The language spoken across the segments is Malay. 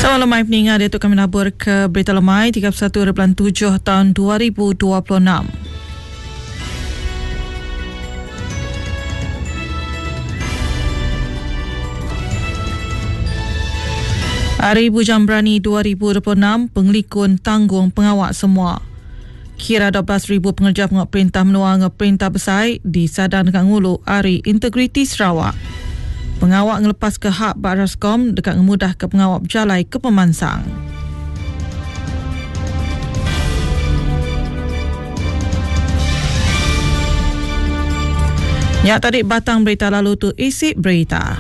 Selamat lemai peningat, Datuk kami nabur ke Berita Lemai 31.7 tahun 2026. Hari Bujang Berani 2026, Penglikun tanggung pengawak semua. Kira 12,000 pengerja-pengawak perintah menua dengan perintah besar di Sadang dekat Ngulu Hari Integriti Sarawak. Pengawak ngelepas ke hak Bak Raskom dekat ngemudah ke pengawak berjalai ke Pemansang. Nyak tadi batang berita lalu tu isi berita.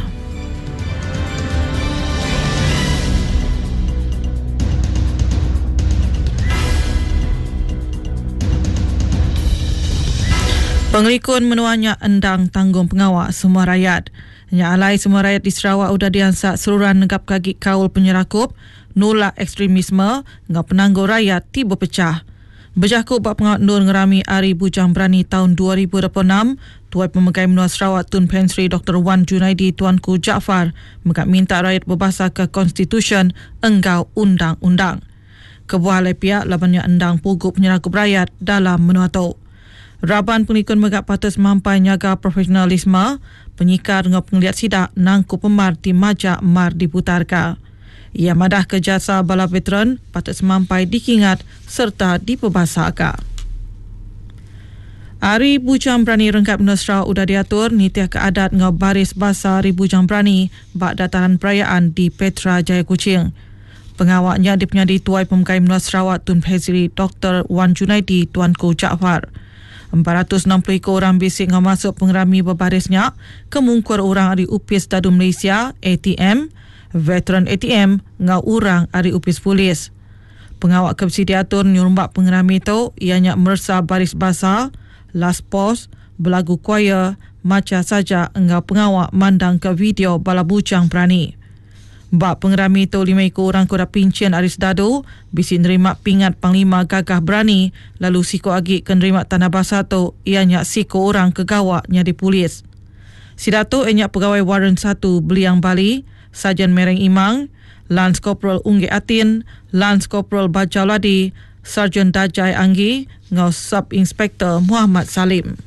Penglikun menuanya endang tanggung pengawak semua rakyat. Nya alai semua rakyat di Sarawak udah diansak seluruhan negap kaki kaul penyerakup, nolak ekstremisme, ngau penangguh rakyat tiba pecah. Berjakup bak pengawat nur ngerami Hari Bujang Berani tahun 2026, Tuai Pemegai Menua Sarawak Tun Pen Sri Dr. Wan Junaidi Tuanku Jaafar mengak minta rakyat berbahasa ke konstitusi enggau undang-undang. Kebuah lai pihak labannya endang pugup penyerakup rakyat dalam menua tu. Raban pengikut megak patut mampai nyaga profesionalisme, penyikar dengan penglihat sidak nangku pemar di majak mar diputarkan. Ia madah ke jasa bala veteran patut semampai dikingat serta diperbahasakan. Hari Bujang Berani Rengkap Menua Sarawak udah diatur nitiah keadat dengan baris bahasa Hari Bujang Berani bak dataran perayaan di Petra Jaya Kuching. Pengawaknya dipenyadi Tuai Pemegai Menua Sarawak Tun Sri Dr. Wan Junaidi Tuanku Jaafar. 460 orang bisik yang masuk pengerami berbarisnya, kemungkur orang Ari Upis Dadu Malaysia, ATM, veteran ATM, ngau orang Ari Upis Polis. Pengawak kebsi diatur nyurumbak pengerami itu, ianya mersa baris basah, last post, belagu choir, macam saja ngau pengawak mandang ke video bala Bujang Berani. Bak pengerami itu 5 orang kuda pincian Aris Dadu bisi nerima pingat Panglima Gagah Berani, lalu siko agi ke nerima tanah basah tu ianya siko orang kegawaknya di polis. Sidatu ianya pegawai Warren 1 Beliang Bali, Sarjan Mereng Imang, Lance Corporal Ungge Atin, Lance Corporal Bajau Ladi, Sarjan Dajai Anggi, ngau Sub Inspektor Muhammad Salim.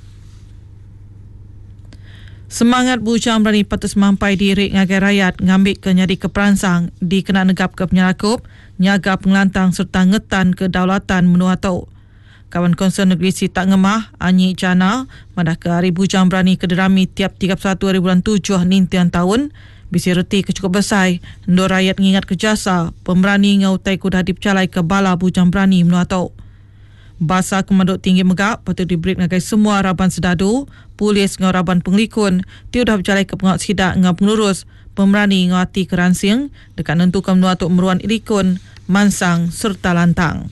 Semangat Bujang Berani patut mampai diri ngagai rakyat ngambil ke nyadi keperansang di kena negap ke penyerakup, nyaga pengelantang serta ngetan kedaulatan menua tau. Kawan Konsen Negeri Si Tak Ngemah, Anyi Jana, madah ke Hari Bujang Berani kederami tiap 31 hari bulan 7 nintian tahun, bisi reti kecukup besar, ndor rakyat ngingat ke jasa, pemberani ngautai kuda dipecalai ke bala Bujang Berani menua tau. Bahasa Komando Tinggi Megak patut diberi ngagai semua raban sedadu, polis ngau raban penglikun, tiudah berjalai ke pengawat sidak ngau pengurus, pemerani ngau hati keransing, dekat nentukan menua tuk meruan ilikun, mansang serta lantang.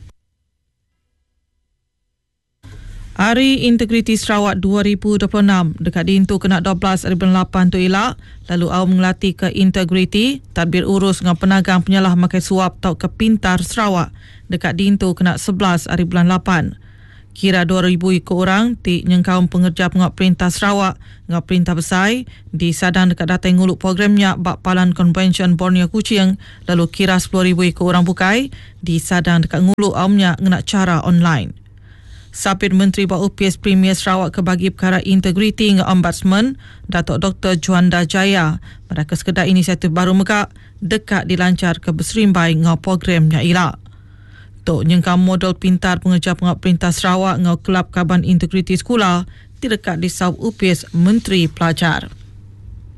Hari Integriti Sarawak 2026 dekat dintu kena 12 hari bulan 8 tu elak, lalu awam ngelatih ke integriti, tadbir urus dengan penagang penyalah makai suap tau ke Pintar Sarawak dekat dintu kena 11 hari bulan 8. Kira 2,000 ikut orang ti nyengkaum pengerja pengawak perintah Sarawak dengan perintah besar di Sadang dekat datai nguluk programnya bak Palan Convention Borneo Kuching, lalu kira 10,000 ikut orang bukai di Sadang dekat nguluk awamnya ngena cara online. Sapit Menteri Bak UPS Premier Sarawak kebagi perkara integriti dengan Ombudsman Datuk Dr. Juanda Jaya pada kesekedar inisiatif baru megak dekat dilancar ke berserimbai dengan programnya elak. Tok nyengkam modal pintar pengerja pengawak perintah Sarawak dengan Kelab Kaban Integriti Sekolah terdekat di Sub UPS Menteri Pelajar.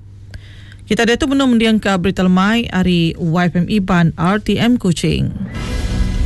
Kita dah tu benar mendiang ke Berita Lemai Hari YFM Iban RTM Kuching.